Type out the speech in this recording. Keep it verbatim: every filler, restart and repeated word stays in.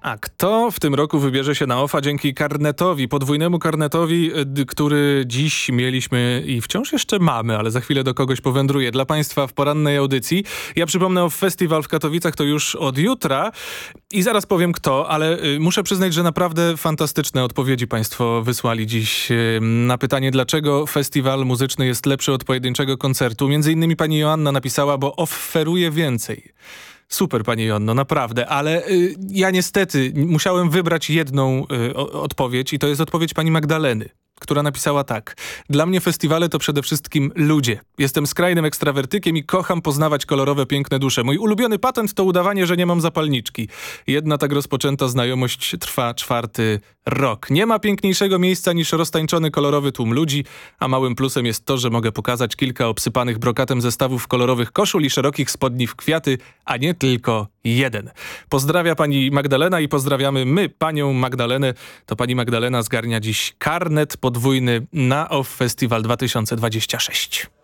A kto w tym roku wybierze się na O F A dzięki karnetowi, podwójnemu karnetowi, d- który dziś mieliśmy i wciąż jeszcze mamy, ale za chwilę do kogoś powędruje dla Państwa w porannej audycji. Ja przypomnę, o festiwal w Katowicach to już od jutra i zaraz powiem kto, ale y, muszę przyznać, że naprawdę fantastyczne odpowiedzi Państwo wysłali dziś y, na pytanie, dlaczego festiwal muzyczny jest lepszy od pojedynczego koncertu. Między innymi pani Joanna napisała, bo oferuje więcej. Super, pani Joanno, naprawdę, ale y, ja niestety musiałem wybrać jedną y, o, odpowiedź i to jest odpowiedź pani Magdaleny, która napisała tak. Dla mnie festiwale to przede wszystkim ludzie. Jestem skrajnym ekstrawertykiem i kocham poznawać kolorowe, piękne dusze. Mój ulubiony patent to udawanie, że nie mam zapalniczki. Jedna tak rozpoczęta znajomość trwa czwarty rok. Nie ma piękniejszego miejsca niż roztańczony kolorowy tłum ludzi, a małym plusem jest to, że mogę pokazać kilka obsypanych brokatem zestawów kolorowych koszul i szerokich spodni w kwiaty, a nie tylko jeden. Pozdrawia pani Magdalena i pozdrawiamy my panią Magdalenę. To pani Magdalena zgarnia dziś karnet podwójny na O F Festiwal dwa tysiące dwudziesty szósty.